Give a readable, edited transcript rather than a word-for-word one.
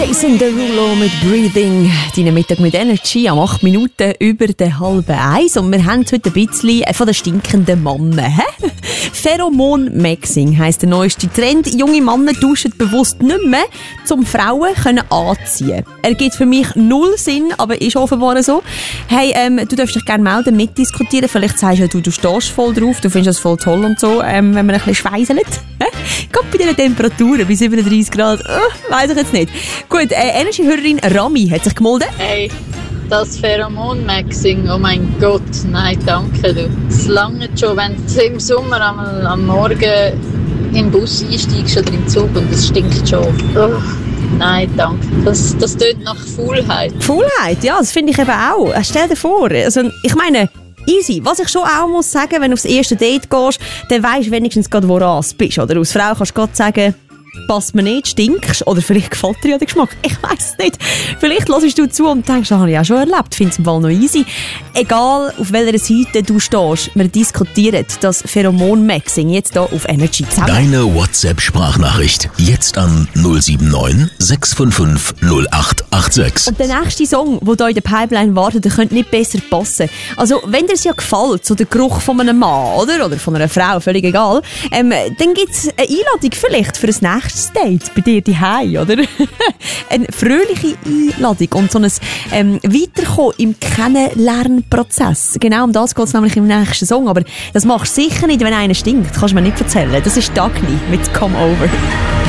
Jason Derulo mit Breathing. Deinen Mittag mit Energy am 8 Minuten über den 12:30. Und wir haben heute ein bisschen von den stinkenden Mannen. Pheromon-Maxing heisst der neueste Trend. Junge Männer tauschen bewusst nicht mehr, um Frauen anziehen. Ergibt für mich null Sinn, aber ist offenbar so. Hey, du darfst dich gerne melden, mitdiskutieren. Vielleicht sagst du stehst voll drauf, du findest das voll toll und so, wenn man ein bisschen schweißelt. Gerade bei diesen Temperaturen, bei 37 Grad, weiss ich jetzt nicht. Gut, Energy-Hörerin Rami hat sich gemeldet. Hey, das Pheromon-Maxing, oh mein Gott, nein, danke du. Es langt schon, wenn du im Sommer am Morgen im Bus einsteigst oder im Zug und es stinkt schon. Oh, nein, danke. Das tönt nach Faulheit. Faulheit, ja, das finde ich eben auch. Stell dir vor, also, ich meine, easy. Was ich schon auch muss sagen, wenn du aufs erste Date gehst, dann weisst du wenigstens gerade, woran du bist. Oder als Frau kannst du gerade sagen, passt mir nicht, stinkst, oder vielleicht gefällt dir ja der Geschmack. Ich weiss es nicht. Vielleicht hörst du zu und denkst, das habe ich auch schon erlebt, findest im Fall noch easy. Egal, auf welcher Seite du stehst, wir diskutieren das Pheromon-Maxing jetzt hier auf Energy zusammen. Deine WhatsApp-Sprachnachricht jetzt an 079 655 0886. Und der nächste Song, der hier in der Pipeline wartet, der könnte nicht besser passen. Also, wenn dir es ja gefällt, so der Geruch von einem Mann, oder von einer Frau, völlig egal, dann gibt es eine Einladung vielleicht für ein nächstes Date bei dir daheim, oder? Eine fröhliche Einladung und so ein Weiterkommen im Kennenlernprozess. Genau um das geht es nämlich im nächsten Song. Aber das machst du sicher nicht, wenn einer stinkt. Das kannst du mir nicht erzählen. Das ist Dagny mit «Come Over».